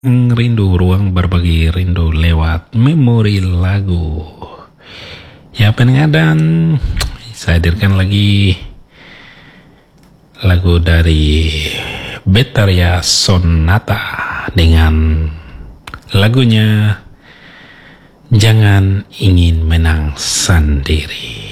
Rindu, ruang berbagi rindu lewat memori lagu. Ya, pengadaan saya hadirkan lagi lagu dari Betharia Sonata dengan lagunya Jangan Ingin Menang Sendiri.